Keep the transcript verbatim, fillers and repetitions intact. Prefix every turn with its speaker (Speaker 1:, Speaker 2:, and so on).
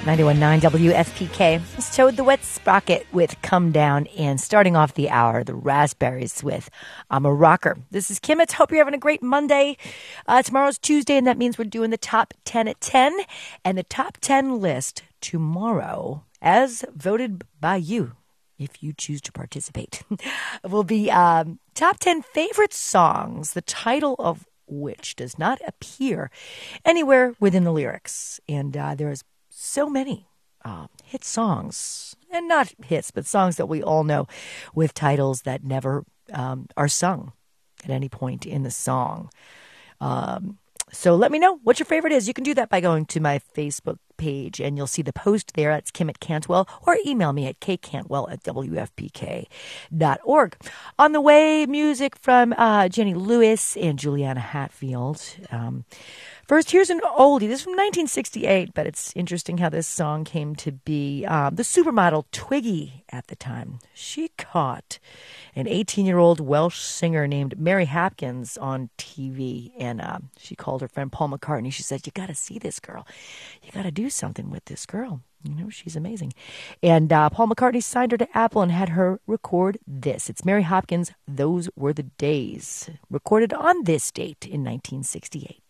Speaker 1: ninety-one point nine W F P K. It's Toad the Wet Sprocket with Come Down, and starting off the hour, the Raspberries with I'm a Rocker. This is Kim. Hope you're having a great Monday. Uh, tomorrow's Tuesday, and that means we're doing the top ten at ten. And the top ten list tomorrow, as voted by you, if you choose to participate, will be um, top ten favorite songs, the title of which does not appear anywhere within the lyrics. And uh, there is so many uh, hit songs, and not hits, but songs that we all know with titles that never um, are sung at any point in the song. Um, so let me know what your favorite is. You can do that by going to my Facebook page, and you'll see the post there. That's Kim at Cantwell, or email me at kcantwell at w f p k dot org. On the way, music from uh, Jenny Lewis and Juliana Hatfield. Um, First, here's an oldie. This is from nineteen sixty-eight, but it's interesting how this song came to be. Um, the supermodel Twiggy at the time, she caught an eighteen-year-old Welsh singer named Mary Hopkins on T V, and uh, she called her friend Paul McCartney. She said, you got to see this girl. You got to do something with this girl. You know, she's amazing. And uh, Paul McCartney signed her to Apple and had her record this. It's Mary Hopkins' Those Were the Days, recorded on this date in nineteen sixty-eight.